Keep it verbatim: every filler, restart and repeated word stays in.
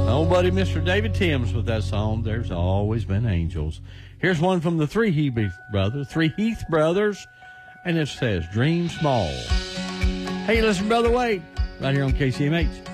Old buddy Mister David Timms with that song, There's Always Been Angels. Here's one from the Three Heath Brothers, Three Heath Brothers, and it says, Dream Small. Hey, listen, Brother Wade, right here on K C M H.